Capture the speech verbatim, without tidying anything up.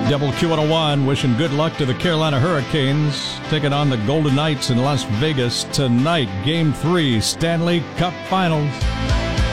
W Q one oh one wishing good luck to the Carolina Hurricanes taking on the Golden Knights in Las Vegas tonight. Game three, Stanley Cup Finals.